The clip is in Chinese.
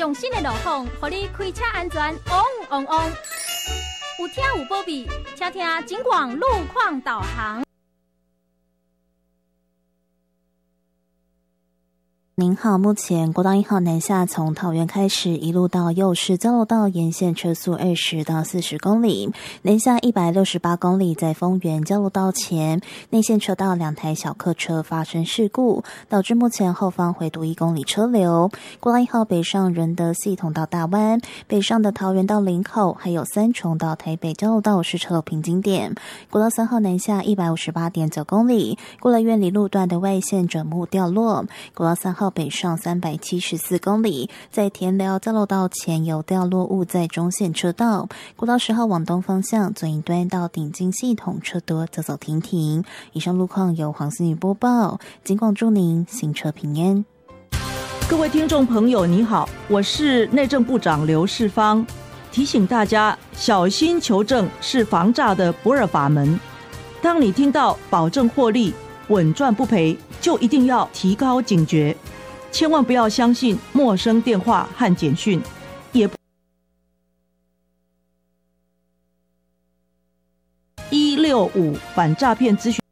上新的路况，让你开车安全旺旺旺。有听有保庇，请听警广路况导航。 您好，目前国道1号南下从桃园开始，一路到右市交流道沿线车速20到40公里，南下168公里，在丰原交流道前内线车道2台小客车发生事故，导致目前后方回堵1公里车流。国道1号北上仁德系统到大湾，北上的桃园到林口，还有三重到台北交流道是车流瓶颈点。国道3号南下158.9公里，过了苑里路段的外线转木掉落。国道3号北上374公里，在田寮交流道前有掉落物在中线车道。国道10号往东方向左营端到顶金系统车多，走走停停。以上路况由黄思雨播报，警广祝您行车平安。 各位听众朋友你好，我是内政部长刘世芳，提醒大家小心求证是防诈的不二法门。当你听到保证获利稳赚不赔，就一定要提高警觉，千万不要相信陌生电话和简讯，也165反诈骗咨询